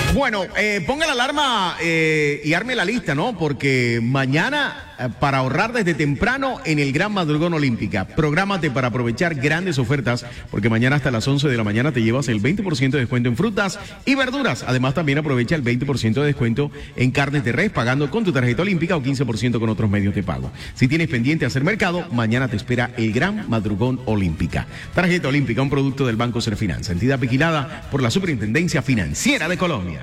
Bueno, ponga la alarma y arme la lista, ¿no? Porque mañana, para ahorrar desde temprano en el Gran Madrugón Olímpica, prográmate para aprovechar grandes ofertas, porque mañana hasta las 11 de la mañana te llevas el 20% de descuento en frutas y verduras. Además, también aprovecha el 20% de descuento en carnes de res, pagando con tu tarjeta olímpica o 15% con otros medios de pago. Si tienes pendiente hacer mercado, mañana te espera el Gran Madrugón Olímpica. Tarjeta olímpica, un producto del Banco Serfinanza, entidad vigilada por la Superintendencia Financiera de Colombia.